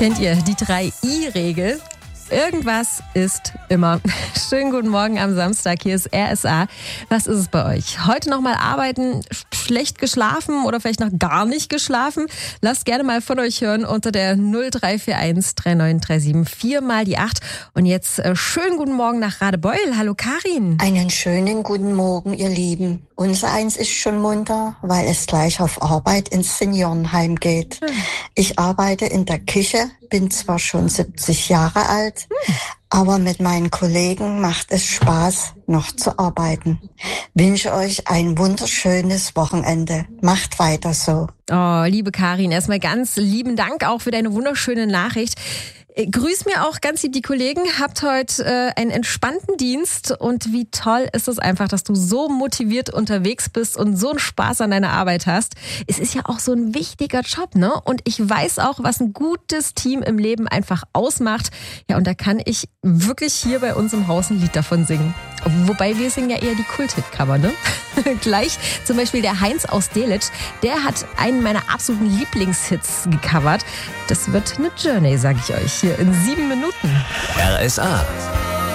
Kennt ihr die 3-I-Regel? Irgendwas ist immer. Schönen guten Morgen am Samstag. Hier ist RSA. Was ist es bei euch? Heute nochmal arbeiten, schlecht geschlafen oder vielleicht noch gar nicht geschlafen? Lasst gerne mal von euch hören unter der 0341 3937 4 mal die 8. Und jetzt schönen guten Morgen nach Radebeul. Hallo Karin. Einen schönen guten Morgen, ihr Lieben. Unser Eins ist schon munter, weil es gleich auf Arbeit ins Seniorenheim geht. Ich arbeite in der Küche, bin zwar schon 70 Jahre alt, aber mit meinen Kollegen macht es Spaß, noch zu arbeiten. Wünsche euch ein wunderschönes Wochenende. Macht weiter so. Oh, liebe Karin, erstmal ganz lieben Dank auch für deine wunderschöne Nachricht. Grüß mir auch ganz lieb die Kollegen. Habt heute einen entspannten Dienst und wie toll ist es einfach, dass du so motiviert unterwegs bist und so einen Spaß an deiner Arbeit hast. Es ist ja auch so ein wichtiger Job, ne? Und ich weiß auch, was ein gutes Team im Leben einfach ausmacht. Ja, und da kann ich wirklich hier bei uns im Haus ein Lied davon singen. Wobei wir singen ja eher die Kult-Hit-Cover, ne? Gleich zum Beispiel der Heinz aus Delitzsch, der hat einen meiner absoluten Lieblingshits gecovert. Das wird eine Journey, sag ich euch, hier in 7 Minuten. RSA.